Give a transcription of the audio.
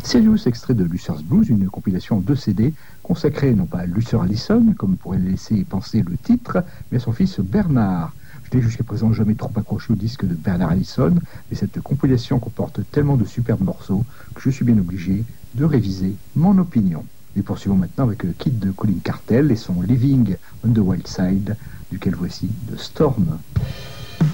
Sirius, extrait de Lucer's Blues, une compilation en 2 CD consacrée non pas à Lucер Allison, comme pourrait laisser penser le titre, mais à son fils Bernard. Je n'ai jusqu'à présent jamais trop accroché au disque de Bernard Allison, mais cette compilation comporte tellement de superbes morceaux que je suis bien obligé de réviser mon opinion. Et poursuivons maintenant avec le kit de Colin Cartel et son Living on the Wild Side, duquel voici The Storm.